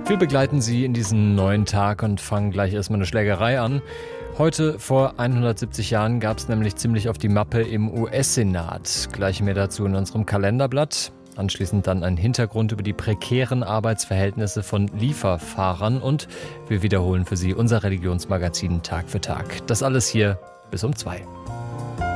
Wir begleiten Sie in diesen neuen Tag und fangen gleich erstmal eine Schlägerei an. Heute vor 170 Jahren gab es nämlich ziemlich auf die Mappe im US-Senat. Gleich mehr dazu in unserem Kalenderblatt. Anschließend dann ein Hintergrund über die prekären Arbeitsverhältnisse von Lieferfahrern und wir wiederholen für Sie unser Religionsmagazin Tag für Tag. Das alles hier bis um 2.